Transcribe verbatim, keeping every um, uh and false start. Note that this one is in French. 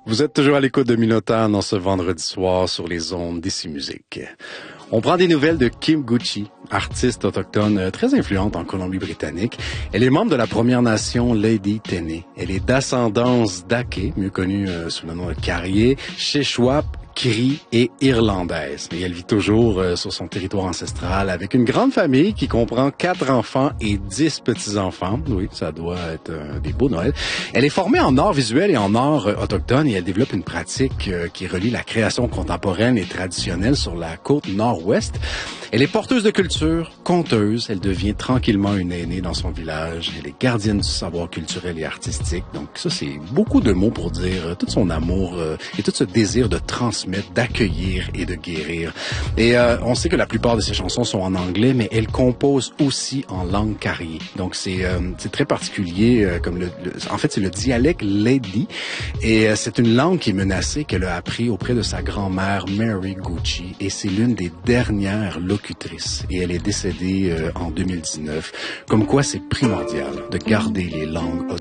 Vous êtes toujours à l'écoute de Minotaur dans ce vendredi soir sur les ondes d'Ici Musique. On prend des nouvelles de Kim Gucci, artiste autochtone très influente en Colombie-Britannique. Elle est membre de la Première Nation Lady Téné. Elle est d'ascendance Dake, mieux connue euh, sous le nom de Carrier, Sheshwap, Cri et irlandaise. Et elle vit toujours euh, sur son territoire ancestral avec une grande famille qui comprend quatre enfants et dix petits-enfants. Oui, ça doit être euh, des beaux Noëls. Elle est formée en art visuel et en art euh, autochtone et elle développe une pratique euh, qui relie la création contemporaine et traditionnelle sur la côte nord-ouest. Elle est porteuse de culture, conteuse. Elle devient tranquillement une aînée dans son village. Elle est gardienne du savoir culturel et artistique. Donc ça, c'est beaucoup de mots pour dire euh, tout son amour euh, et tout ce désir de transmettre, d'accueillir et de guérir. Et euh, on sait que la plupart de ses chansons sont en anglais, mais elle compose aussi en langue carrier. Donc c'est euh, c'est très particulier, euh, comme le, le en fait c'est le dialecte Lady, et euh, c'est une langue qui est menacée qu'elle a appris auprès de sa grand-mère Mary Gucci, et c'est l'une des dernières locutrices. Et elle est décédée euh, en deux mille dix-neuf. Comme quoi c'est primordial de garder les langues autochtones